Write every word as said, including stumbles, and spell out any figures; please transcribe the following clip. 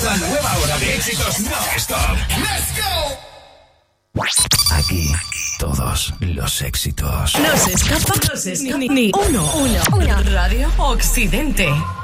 La nueva hora de éxitos non-stop. ¡Let's go! Aquí, todos los éxitos. No se escapa, no se escapa ni, ni uno, uno, uno. Radio Occidente.